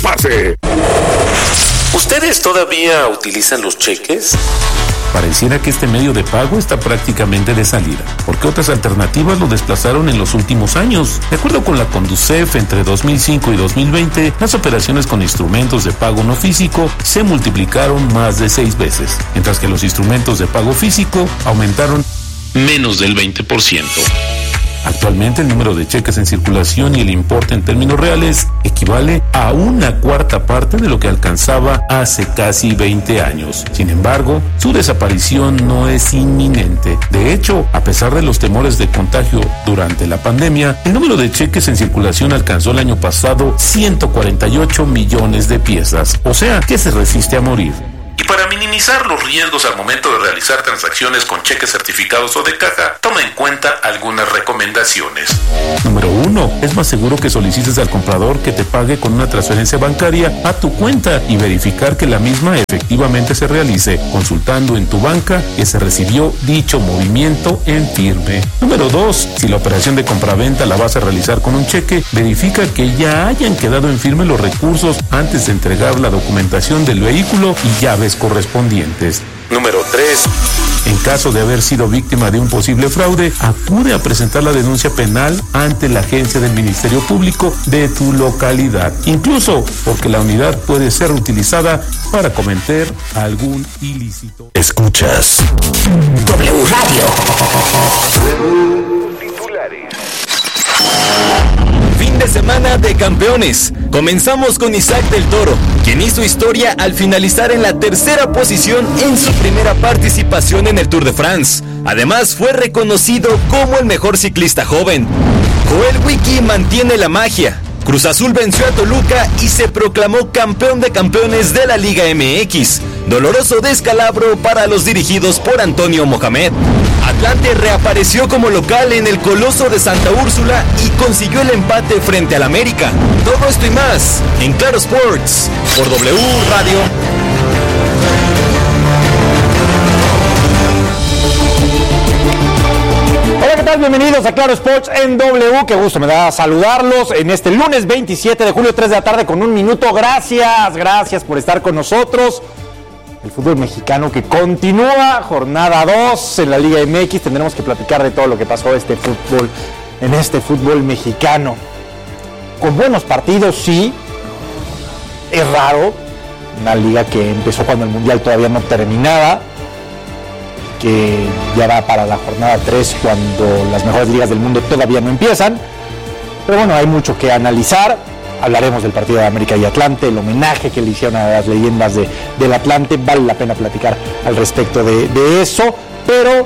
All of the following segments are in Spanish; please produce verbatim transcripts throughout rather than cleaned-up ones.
pase. ¿Ustedes todavía utilizan los cheques? Pareciera que este medio de pago está prácticamente de salida, porque otras alternativas lo desplazaron en los últimos años. De acuerdo con la Conducef, entre dos mil cinco y dos mil veinte, las operaciones con instrumentos de pago no físico se multiplicaron más de seis veces, mientras que los instrumentos de pago físico aumentaron menos del veinte por ciento. Actualmente el número de cheques en circulación y el importe en términos reales equivale a una cuarta parte de lo que alcanzaba hace casi veinte años. Sin embargo, su desaparición no es inminente. De hecho, a pesar de los temores de contagio durante la pandemia, el número de cheques en circulación alcanzó el año pasado ciento cuarenta y ocho millones de piezas, o sea, que se resiste a morir. Y para minimizar los riesgos al momento de realizar transacciones con cheques certificados o de caja, toma en cuenta algunas recomendaciones. Número uno. Es más seguro que solicites al comprador que te pague con una transferencia bancaria a tu cuenta y verificar que la misma efectivamente se realice, consultando en tu banca que se recibió dicho movimiento en firme. Número dos. Si la operación de compraventa la vas a realizar con un cheque, verifica que ya hayan quedado en firme los recursos antes de entregar la documentación del vehículo y llaves correspondientes. Número tres. En caso de haber sido víctima de un posible fraude, acude a presentar la denuncia penal ante la agencia del Ministerio Público de tu localidad, incluso porque la unidad puede ser utilizada para cometer algún ilícito. Escuchas W Radio. Fin de semana de campeones. Comenzamos con Isaac del Toro, quien hizo historia al finalizar en la tercera posición en su primera participación en el Tour de France. Además, fue reconocido como el mejor ciclista joven. Joel Wiki mantiene la magia. Cruz Azul venció a Toluca y se proclamó campeón de campeones de la Liga M X. Doloroso descalabro para los dirigidos por Antonio Mohamed. Atlante reapareció como local en el Coloso de Santa Úrsula y consiguió el empate frente al América. Todo esto y más en Claro Sports por W Radio. Hola, ¿qué tal? Bienvenidos a Claro Sports en W. Qué gusto me da saludarlos en este lunes veintisiete de julio, tres de la tarde con un minuto. Gracias, gracias por estar con nosotros. El fútbol mexicano que continúa, jornada dos en la Liga M X. Tendremos que platicar de todo lo que pasó este fútbol, en este fútbol mexicano. Con buenos partidos, sí. Es raro. Una liga que empezó cuando el Mundial todavía no terminaba, que ya va para la jornada tres cuando las mejores ligas del mundo todavía no empiezan. Pero bueno, hay mucho que analizar. Hablaremos del partido de América y Atlante, el homenaje que le hicieron a las leyendas de, del Atlante. Vale la pena platicar al respecto de, de eso. Pero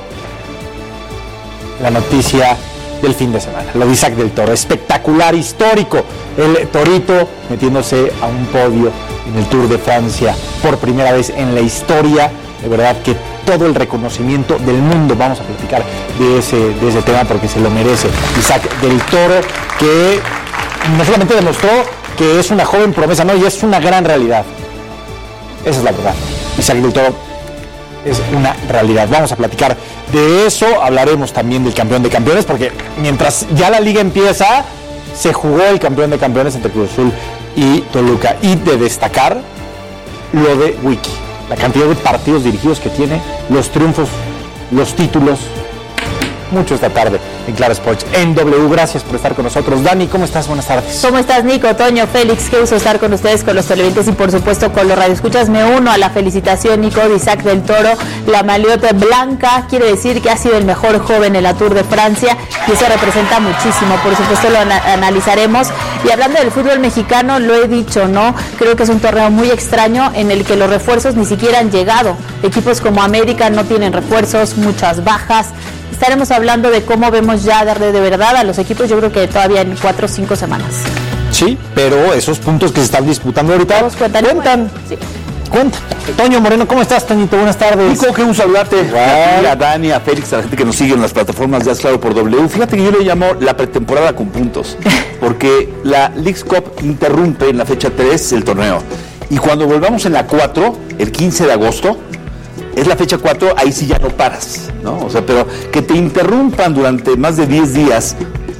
la noticia del fin de semana, lo de Isaac del Toro, espectacular, histórico. El Torito metiéndose a un podio en el Tour de Francia por primera vez en la historia. De verdad que todo el reconocimiento del mundo. Vamos a platicar de ese, de ese tema porque se lo merece Isaac del Toro, que no solamente demostró que es una joven promesa, no, y es una gran realidad. Esa es la verdad. Isaac del Toro es una realidad. Vamos a platicar de eso. Hablaremos también del campeón de campeones, porque mientras ya la liga empieza, se jugó el campeón de campeones entre Cruz Azul y Toluca. Y de destacar lo de Wiki, la cantidad de partidos dirigidos que tiene, los triunfos, los títulos. Mucho esta tarde en Claro Sports en W. Gracias por estar con nosotros. Dani, ¿cómo estás? Buenas tardes. ¿Cómo estás, Nico, Toño, Félix? Qué gusto estar con ustedes, con los televidentes y por supuesto con los radioescuchas. Me uno a la felicitación, Nico, de Isaac del Toro. La maliote blanca quiere decir que ha sido el mejor joven en la Tour de Francia y eso representa muchísimo. Por supuesto lo ana- analizaremos. Y hablando del fútbol mexicano, lo he dicho, ¿no? Creo que es un torneo muy extraño en el que los refuerzos ni siquiera han llegado. Equipos como América no tienen refuerzos, muchas bajas. Estaremos hablando de cómo vemos ya de, de verdad a los equipos, yo creo que todavía en cuatro o cinco semanas. Sí, pero esos puntos que se están disputando ahorita cuentan. cuentan. Sí. Cuenta. Toño Moreno, ¿cómo estás, Toñito? Buenas tardes. Nico, qué gusto saludarte. Wow. A Dani, a Félix, a la gente que nos sigue en las plataformas de Claro por W. Fíjate que yo le llamo la pretemporada con puntos, porque la Leagues Cup interrumpe en la fecha tres el torneo. Y cuando volvamos en la cuatro, el quince de agosto, es la fecha cuatro, ahí sí ya no paras, ¿no? O sea, pero que te interrumpan durante más de diez días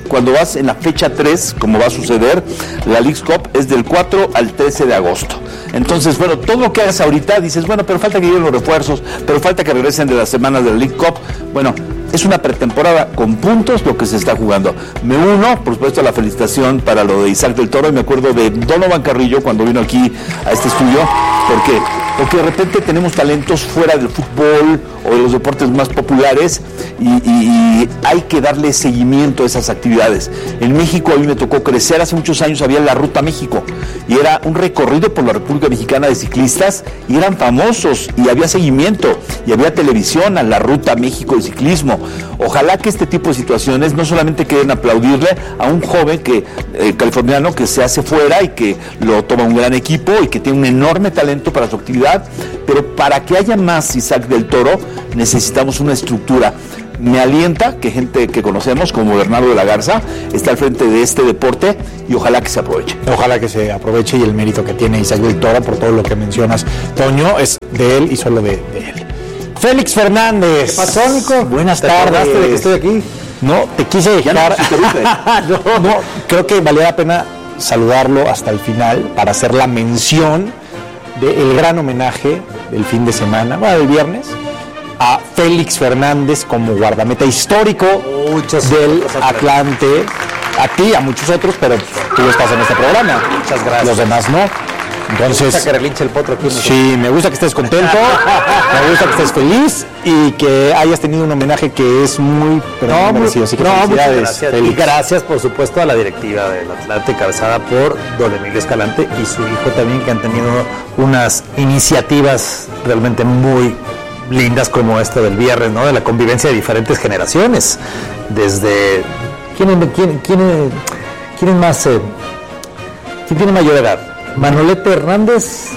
cuando vas en la fecha tres, como va a suceder, la Leagues Cup es del cuatro al trece de agosto. Entonces, bueno, todo lo que hagas ahorita, dices, bueno, pero falta que lleguen los refuerzos, pero falta que regresen de las semanas de la League Cup. Bueno, es una pretemporada con puntos lo que se está jugando. Me uno, por supuesto, a la felicitación para lo de Isaac del Toro, y me acuerdo de Donovan Carrillo cuando vino aquí a este estudio. ¿Por qué? Porque de repente tenemos talentos fuera del fútbol o de los deportes más populares y, y, y hay que darle seguimiento a esas actividades. En México a mí me tocó crecer, hace muchos años había la Ruta México y era un recorrido por la República Mexicana de ciclistas y eran famosos y había seguimiento y había televisión a la Ruta México de ciclismo. Ojalá que este tipo de situaciones no solamente queden aplaudirle a un joven que eh, californiano que se hace fuera y que lo toma un gran equipo y que tiene un enorme talento para su actividad, pero para que haya más Isaac del Toro necesitamos una estructura. Me alienta que gente que conocemos como Bernardo de la Garza está al frente de este deporte y ojalá que se aproveche. Ojalá que se aproveche, y el mérito que tiene Isaac del Toro por todo lo que mencionas, Toño, es de él y solo de, de él. Félix Fernández. ¿Qué pasó, Nico? Buenas ¿Te tardes. acordaste de que estoy aquí? No, te quise dejar. no, no, no, creo que valía la pena saludarlo hasta el final para hacer la mención del gran homenaje del fin de semana, bueno, del viernes, a Félix Fernández como guardameta histórico Muchas del gracias, Atlante. A ti, a muchos otros, pero tú estás en este programa. Muchas gracias. Los demás no. Entonces, me gusta que relinche el potro aquí. Sí, me gusta que estés contento, me gusta que estés feliz y que hayas tenido un homenaje que es muy, pero no, muy merecido. Así que no, felicidades, gracias. Félix. Y gracias, por supuesto, a la directiva del Atlante, cabezada por don Emilio Escalante y su hijo también, que han tenido unas iniciativas realmente muy lindas como esta del viernes, ¿no? De la convivencia de diferentes generaciones. Desde... ¿Quién, quién, quién, quién es más... Eh, ¿Quién tiene mayor edad? ¿Manolete Hernández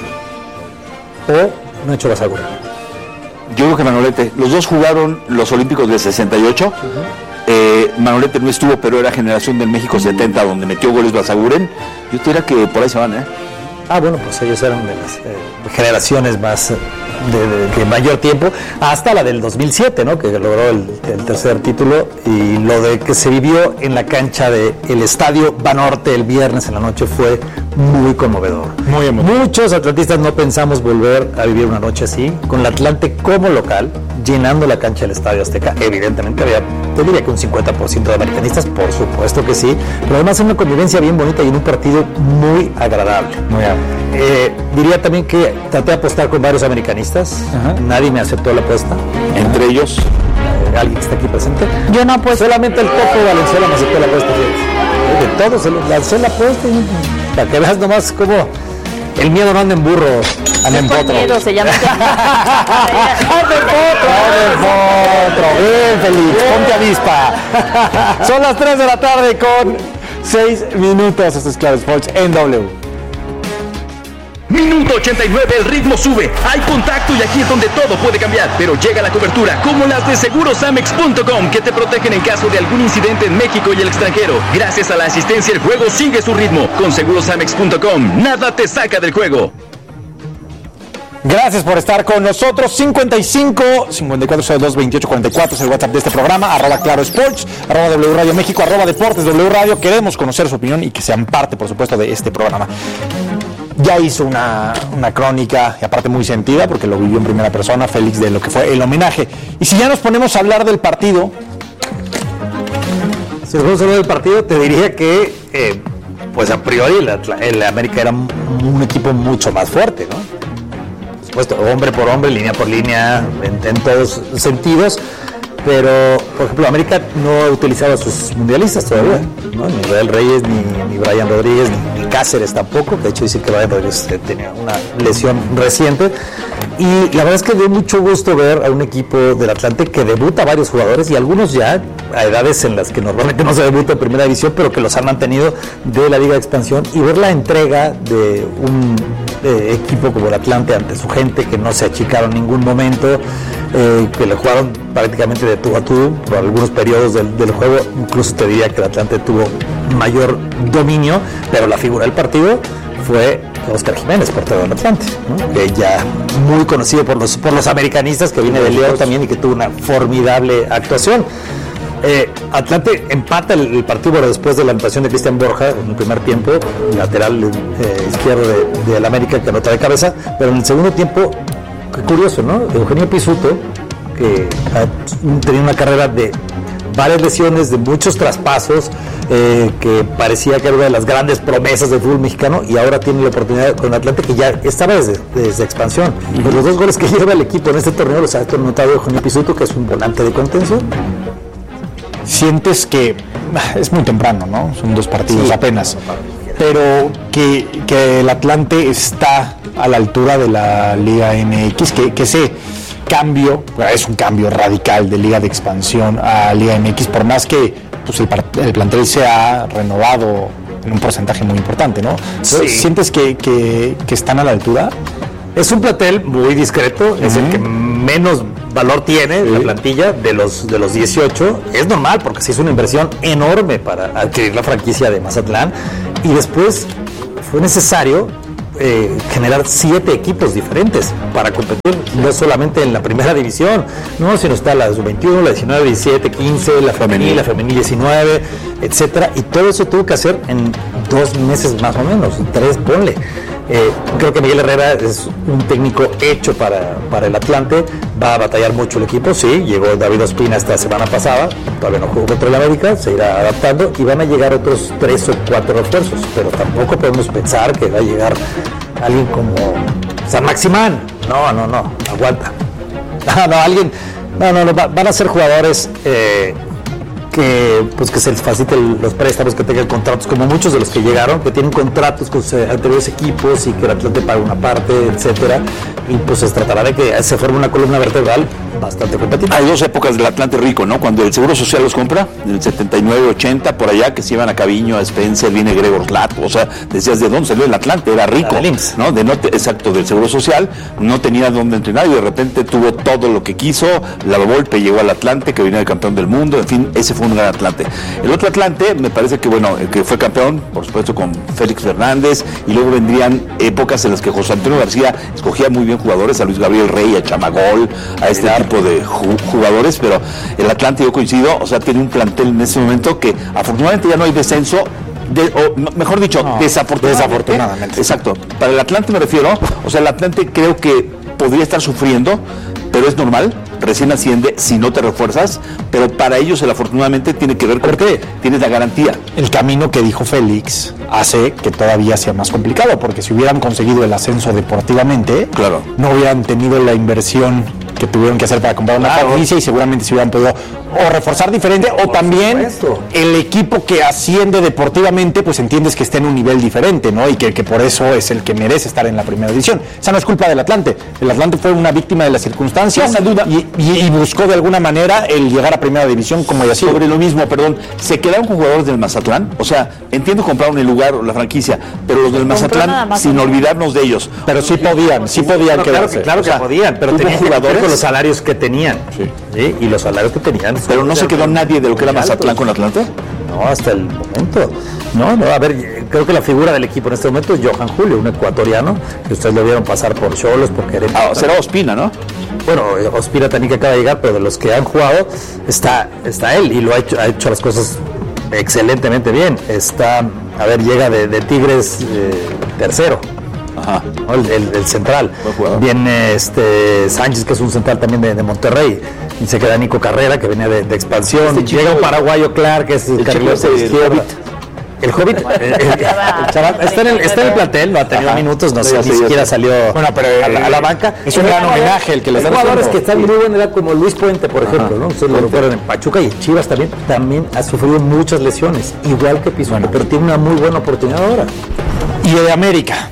o Nacho Basaguren? Yo creo que Manolete. Los dos jugaron los Olímpicos del sesenta y ocho. Uh-huh. eh, Manolete no estuvo, pero era generación del México setenta, donde metió goles Basaguren. Yo te diría que por ahí se van, ¿eh? Ah, bueno, pues ellos eran de las eh, generaciones más... De, de, de mayor tiempo, hasta la del dos mil siete, ¿no? Que logró el, el tercer título, y lo de que se vivió en la cancha del Estadio Banorte el viernes en la noche fue muy conmovedor. Muy emotivo. Muchos atletistas no pensamos volver a vivir una noche así, con el Atlante como local, llenando la cancha del Estadio Azteca. Evidentemente había, te diría que un cincuenta por ciento de americanistas, por supuesto que sí, pero además una convivencia bien bonita y en un partido muy agradable. Muy agradable. Eh, diría también que traté de apostar con varios americanistas. Ajá. Nadie me aceptó la apuesta. Entre Ajá. ellos, eh, alguien que está aquí presente. Yo no apuesto. Solamente el Coco Valenzuela me aceptó la apuesta. De todos, se lancé la apuesta y para que veas nomás cómo el miedo no anda en burro, anda en potro. Miedo se llama. ¡Anda en potro! ¡Anda en potro! Bien, Félix, ponte avispa. Son las tres de la tarde con seis minutos. Esto es Claro Sports en W. Minuto ochenta y nueve, el ritmo sube, hay contacto y aquí es donde todo puede cambiar, pero llega la cobertura, como las de seguros amex punto com, que te protegen en caso de algún incidente en México y el extranjero. Gracias a la asistencia, el juego sigue su ritmo. Con seguros amex punto com, nada te saca del juego. Gracias por estar con nosotros. cincuenta y cinco, cincuenta y cuatro, cero dos, veintiocho, cuarenta y cuatro es el WhatsApp de este programa. Arroba Claro Sports, arroba W Radio México, arroba Deportes W Radio. Queremos conocer su opinión y que sean parte, por supuesto, de este programa. Ya hizo una, una crónica, y aparte muy sentida, porque lo vivió en primera persona, Félix, de lo que fue el homenaje. Y si ya nos ponemos a hablar del partido... Si nos ponemos a hablar del partido, te diría que, eh, pues a priori, el, el América era un equipo mucho más fuerte, ¿no? Por supuesto, hombre por hombre, línea por línea, en, en todos sentidos. Pero, por ejemplo, América no ha utilizado a sus mundialistas todavía, ¿no? Ni Israel Reyes, ni, ni Brian Rodríguez, ni, ni Cáceres tampoco, que de hecho dicen que Brian Rodríguez eh, tenía una lesión reciente. Y la verdad es que dio mucho gusto ver a un equipo del Atlante que debuta a varios jugadores, y algunos ya a edades en las que normalmente no se debuta en primera división, pero que los han mantenido de la Liga de Expansión, y ver la entrega de un eh, equipo como el Atlante ante su gente, que no se achicaron en ningún momento, eh, que le jugaron prácticamente de tú a tú por algunos periodos del, del juego. Incluso te diría que el Atlante tuvo mayor dominio, pero la figura del partido fue Oscar Jiménez, portero del Atlante, ¿no? Que ya muy conocido por los, por los americanistas, que viene de León también y que tuvo una formidable actuación. Eh, Atlante empata el, el partido bueno, después de la anotación de Cristian Borja en el primer tiempo, lateral eh, izquierdo de, de la América que anota de cabeza, pero en el segundo tiempo, qué curioso, ¿no? Eugenio Pizzuto, que ha tenido una carrera de varias lesiones, de muchos traspasos, eh, que parecía que era una de las grandes promesas del fútbol mexicano y ahora tiene la oportunidad con Atlante que ya estaba desde, desde expansión. Y pues los dos goles que lleva el equipo en este torneo los ha anotado Eugenio Pizzuto, que es un volante de contención. Sientes que es muy temprano, ¿no? Son dos partidos sí, apenas, pero que, que el Atlante está a la altura de la Liga M X, que, que ese cambio, es un cambio radical de Liga de Expansión a Liga M X, por más que pues, el, el plantel se ha renovado en un porcentaje muy importante, ¿no? Sí. ¿Sientes que, que, que están a la altura? Es un plantel muy discreto, uh-huh. es el que menos valor tiene sí. la plantilla de los de los dieciocho. Es normal porque se hizo una inversión enorme para adquirir la franquicia de Mazatlán y después fue necesario eh, generar siete equipos diferentes para competir, no solamente en la primera división, no, sino está la sub veintiuno, la diecinueve, diecisiete, quince, la femenil, la femenil diecinueve, etcétera, y todo eso tuvo que hacer en dos meses más o menos, tres, ponle. Eh, creo que Miguel Herrera es un técnico hecho para, para el Atlante, va a batallar mucho el equipo, sí, llegó David Ospina esta semana pasada, todavía no jugó contra el América, se irá adaptando y van a llegar otros tres o cuatro refuerzos, pero tampoco podemos pensar que va a llegar alguien como San Maximán, no, no, no, aguanta, no, no, alguien, no, no, no va, van a ser jugadores eh, que pues que se les faciliten los préstamos, que tengan contratos como muchos de los que llegaron, que tienen contratos con sus anteriores equipos y que el Atlante pague una parte, etcétera, y pues se tratará de que se forme una columna vertebral bastante competitiva. Hay dos épocas del Atlante rico, ¿no? Cuando el Seguro Social los compra, en el setenta y nueve, ochenta, por allá, que se iban a Caviño, a Spencer, viene Gregor Lato, o sea, decías, ¿de dónde salió el Atlante? Era rico, ¿no? De no te, exacto, del Seguro Social, no tenía dónde entrenar y de repente tuvo todo lo que quiso, la Volpe llegó al Atlante, que venía de campeón del mundo, en fin, ese fue un gran Atlante. El otro Atlante, me parece que, bueno, el que fue campeón, por supuesto, con Félix Fernández, y luego vendrían épocas en las que José Antonio García escogía muy bien jugadores, a Luis Gabriel Rey, a Chamagol, a este tipo de jugadores, pero el Atlante, yo coincido, o sea, tiene un plantel en este momento que afortunadamente ya no hay descenso, de, o mejor dicho, no, desafortunadamente, desafortunadamente. Exacto. Para el Atlante me refiero, o sea, el Atlante creo que podría estar sufriendo, pero es normal, recién asciende si no te refuerzas, pero para ellos el afortunadamente tiene que ver con que tienes la garantía. El camino que dijo Félix hace que todavía sea más complicado, porque si hubieran conseguido el ascenso deportivamente, claro, no hubieran tenido la inversión que tuvieron que hacer para comprar una claro. franquicia y seguramente se hubieran podido o reforzar diferente o también supuesto. El equipo que asciende deportivamente pues entiendes que está en un nivel diferente, ¿no? Y que, que por eso es el que merece estar en la primera división. Esa no es culpa del Atlante. El Atlante fue una víctima de las circunstancias sin duda. Y, y, y buscó de alguna manera el llegar a primera división como ya sido. Sobre lo mismo, perdón, se quedaron con jugadores del Mazatlán, o sea, entiendo compraron el lugar o la franquicia, pero los del Mazatlán sin olvidarnos de ellos. Pero sí podían, sí podían no, quedarse. Claro que, claro que o sea, podían, pero tenían jugadores con los salarios que tenían. Sí. ¿Sí? Y los salarios que tenían. Pero no se quedó nadie de lo que era Mazatlán con Atlante. No, hasta el momento. No, no, a ver, creo que la figura del equipo en este momento es Johan Julio, un ecuatoriano, que ustedes lo vieron pasar por Xolos, por Querétaro. Ah, será Ospina, ¿no? Bueno, Ospina también que acaba de llegar, pero de los que han jugado está, está él y lo ha hecho, ha hecho las cosas excelentemente bien. Está, a ver, llega de, de Tigres eh, tercero. Ajá. ¿No? El, el, el central. Viene este Sánchez, que es un central también de, de Monterrey. Y se queda Nico Carrera, que venía de, de expansión. Este llega un paraguayo, Clark, que es el, el carrilero de izquierda. El Hobbit, el, el, el chaval, está en el, está en el plantel, no ha tenido Ajá. minutos, no sé, ni siquiera salió bueno, pero, a, la, a la banca. Es un gran homenaje el que les dan. Hay jugadores que están muy buenos, como Luis Puente, por ejemplo, Ajá. ¿no? Ustedes lo recuerdan en Pachuca y Chivas también, también ha sufrido muchas lesiones, igual que Pizzuto, bueno, pero tiene una muy buena oportunidad ahora. Y de América.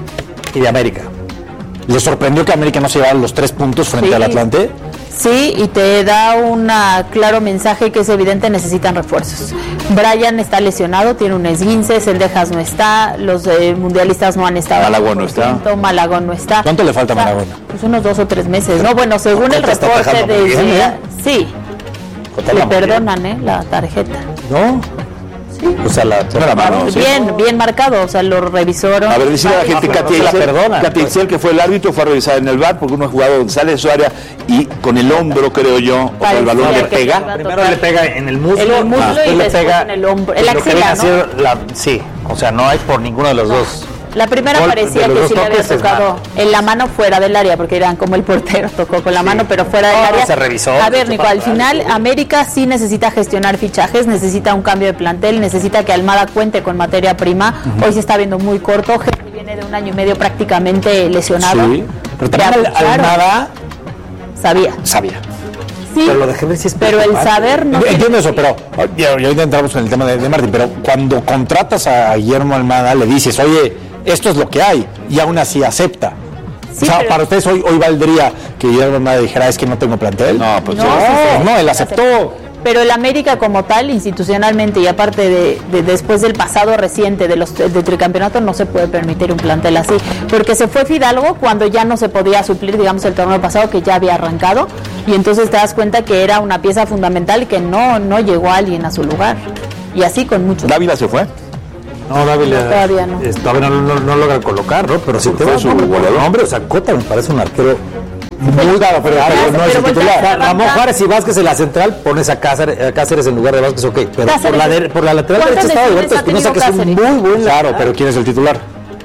Y de América. ¿Les sorprendió que América no se llevara los tres puntos frente sí. al Atlante? Sí, y te da un claro mensaje que es evidente, necesitan refuerzos. Brian está lesionado, tiene un esguince, Cendejas no está, los eh, mundialistas no han estado. Malagón no está. Malagón no está. ¿Cuánto le falta a Malagón? Pues unos dos o tres meses. No, bueno, según el reporte de... Bien, ¿eh? Sí, le perdonan, ¿eh? La tarjeta. No, Sí. O sea, la, no la mano, ¿sí? Bien, bien marcado, o sea, lo revisaron. A ver, decirle a la gente, Katy la Excel, perdonan, Katy pues. Excel, que fue el árbitro, fue a revisar en el V A R porque uno ha jugado donde sale de su área y con el hombro, creo yo, o sea, el balón Parecía le que pega. iba a primero tocar. le pega en el muslo, En el muslo después y le después pega en el hombro, en la lo que axila, viene a ¿no? ser la- sí, o sea, no hay por ninguno de los dos. La primera Gol- parecía de los que dos sí le había toques es tocado mano. en la mano fuera del área, porque eran como el portero tocó con la mano, pero fuera del No, área. se revisó, A ver, se Nico, fue al para final América sí necesita gestionar fichajes, necesita un cambio de plantel, necesita que Almada cuente con materia prima. Hoy se está viendo muy corto, Henry viene de un año y medio prácticamente lesionado. Sí, pero también Ya, Al- claro, Almada sabía. sabía. Sí, Pero lo de Henry sí es pero el preocupante. saber no. Entiendo eso, pero ya, ya ahorita entramos en el tema de, de Martín, pero cuando contratas a Guillermo Almada le dices, oye, esto es lo que hay, y aún así acepta. Sí, o sea, pero- para ustedes hoy, hoy valdría que Guillermo Almada dijera, es que no tengo plantel. No, pues No, sí. sí, sí. no, él aceptó. Pero el América como tal, institucionalmente y aparte de, de- después del pasado reciente de los del tricampeonato, no se puede permitir un plantel así, porque se fue Fidalgo cuando ya no se podía suplir, digamos, el torneo pasado que ya había arrancado, y entonces te das cuenta que era una pieza fundamental y que no no llegó alguien a su lugar, y así con muchos. Dávila se fue. No, Dávila No, todavía no. eh, todavía no, no, no logra colocar, ¿no? Pero si te Fue vas su por goleador. nombre, o sea, Cota me parece un arquero Muy claro, pero, Pero pero no es el voltea titular. a Ramón arrancar. Juárez y Vázquez en la central, pones a Cáceres, a Cáceres en lugar de Vázquez, ok. Pero Cáceres. por la, de- por la lateral ¿Cuántas derecha estaba lesiones Alberto ha Espinosa, que tenido es un Cáceres? muy buen Claro, lateral. pero ¿quién es el titular?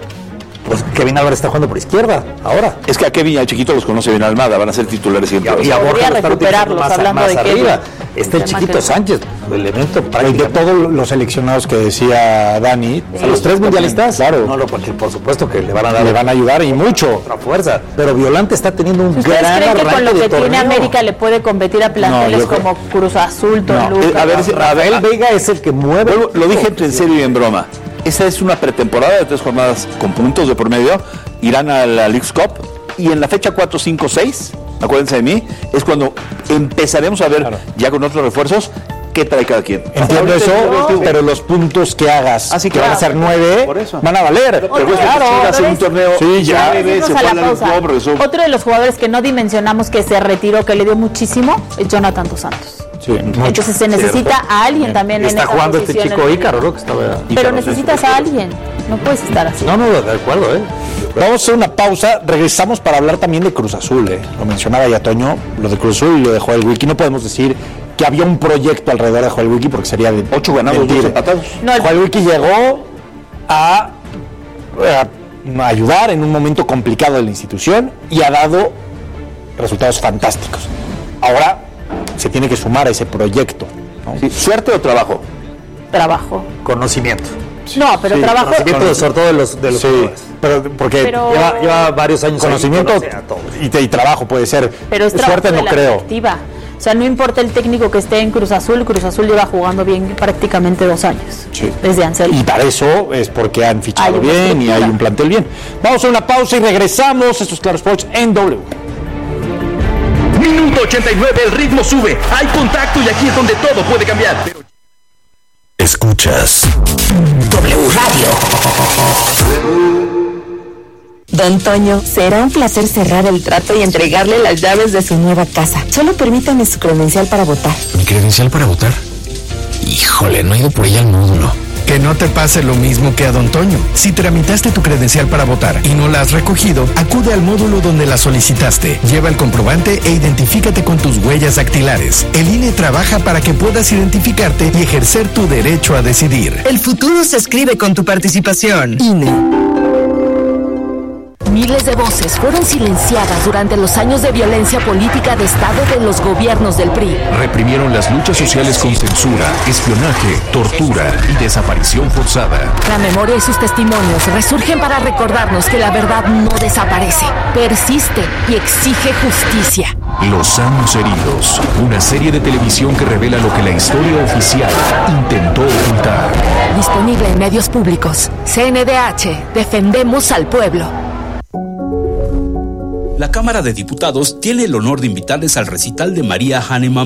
Pues Kevin Álvarez está jugando por izquierda, ahora. Es que a Kevin y al chiquito los conoce bien Almada, van a ser titulares siempre. Y a Podría Borja lo están utilizando recuperarlos, más, hablando más de Kevin. arriba. Está el El tema chiquito que- Sánchez, elemento Y de prácticamente. todos los seleccionados que decía Dani, A los tres mundialistas, claro, No, no, porque por supuesto que le van a dar le van a ayudar y mucho. otra fuerza. Pero Violante está teniendo un ¿Ustedes gran creen que arranque con lo de que tiene torneo. América le puede competir a planteles No, yo creo- como Cruz Azul, No, Toluca? eh, a ver, si- a ver, Rafael Vega es el que mueve. Luego, lo dije entre en serio y en broma. Esta es una pretemporada de tres jornadas con puntos de por medio. Irán a la Leagues Cup y en la fecha cuatro, cinco, seis, acuérdense de mí, es cuando empezaremos a ver Claro. ya con otros refuerzos qué trae cada quien. Entiendo Ahorita eso, es veintiuno. pero los puntos que hagas, Ah, sí, que claro. van a ser nueve, Por eso. van a valer. Pero es que Claro, Chivas en un ¿ves? torneo Sí, ya. nueve, Vámonos se a fue la a la Leagues pausa. Cup, regresó. Otro de los jugadores que no dimensionamos que se retiró, que le dio muchísimo, es Jonathan Dos Santos. Sí, mucho. Entonces se necesita a alguien también Y en está esa jugando este posición chico en el- Ícaro, ¿no? Que estaba... Pero necesitas a alguien, no puedes estar así. No, no, de acuerdo, ¿eh? Vamos a hacer una pausa, regresamos para hablar también de Cruz Azul, ¿eh? Lo mencionaba ya Toño, lo de Cruz Azul y lo de Joel Wiki. No podemos decir que había un proyecto alrededor de Joel Wiki porque sería de Ocho ganados, mentir. dos empatados. No, el- Joel Wiki llegó a, a ayudar en un momento complicado de la institución y ha dado resultados fantásticos. Ahora se tiene que sumar a ese proyecto, ¿no? Sí, ¿suerte o trabajo? trabajo. Conocimiento. No, pero Sí, trabajo. Conocimiento de- sobre todo de los, de los Sí, jugadores. pero porque Pero- Lleva, lleva varios años ahí, conocimiento conoce a todos. y, y trabajo puede ser. Pero es trabajo suerte de no la creo. directiva. O sea, no importa el técnico que esté en Cruz Azul, Cruz Azul lleva jugando bien prácticamente dos años. Sí. Desde Anselmo. Y para eso es porque han fichado Hay una bien y estructura. hay un plantel bien. Vamos a una pausa y regresamos. Esto es Claro Sports en W. Minuto ochenta y nueve, el ritmo sube. Hay contacto y aquí es donde todo puede cambiar. Escuchas W Radio. Don Toño, será un placer cerrar el trato y entregarle las llaves de su nueva casa. Solo permítame su credencial para votar. ¿Mi credencial para votar? Híjole, no he ido por ella al módulo. Que no te pase lo mismo que a Don Toño. Si tramitaste tu credencial para votar y no la has recogido, acude al módulo donde la solicitaste. Lleva el comprobante e identifícate con tus huellas dactilares. El I N E trabaja para que puedas identificarte y ejercer tu derecho a decidir. El futuro se escribe con tu participación. I N E. Miles de voces fueron silenciadas durante los años de violencia política de Estado de los gobiernos del P R I. Reprimieron las luchas sociales con censura, espionaje, tortura y desaparición forzada. La memoria y sus testimonios resurgen para recordarnos que la verdad no desaparece, persiste y exige justicia. Los años heridos, una serie de televisión que revela lo que la historia oficial intentó ocultar. Disponible en medios públicos. C N D H, defendemos al pueblo. La Cámara de Diputados tiene el honor de invitarles al recital de María Hahnemann